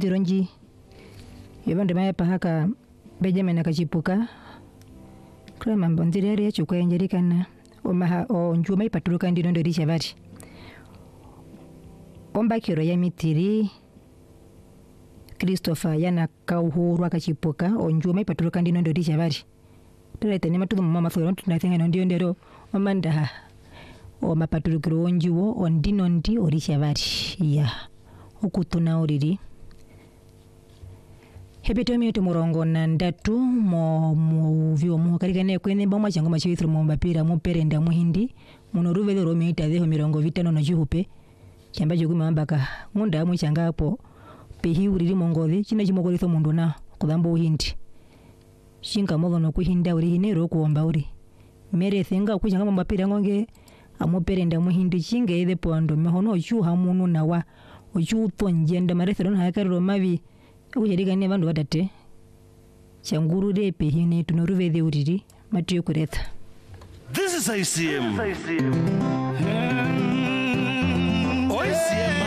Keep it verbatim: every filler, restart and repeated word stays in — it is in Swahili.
Ondironji yabande maya pahaka Benjamin akachipuka krema mbondirere yachukwa enjerikana omaha onjuma ipatuluka ndino ndo rishavari ombakiro ya mitiri Christopher yana kauhuru akachipuka onjuma ipatuluka ndino ndo rishavari tolete ne matuzo mama fero tunathenga ndio ndero omandaha o mapatulukiro onjiwo ondino ndi orishavari ya okutuna oriri Hebito miyoto murongo na ndatu mo muvyo mu karikane kwene bamwa chango machithro mu mbapira mu perenda muhindi munoruve ro miita deho mirongo vitano na jihupe chamba jogu mambaka ngunda mu changa hapo pehi uriri mongozi china chimogolitho mundu na kudambo uhindi shinga mogo no kuhinda uri hinero kuomba uri mere thenga kuchanga mu mbapira ngonge amu perenda muhindi chinga ide pondo mehono chuha munu nawa ochu tonjenda marethero na hakaro mavi Ujerika ne bandu batate changuru de pehine tunoruvede uriri matiyo kureta. This is I C M. Mm, I C M.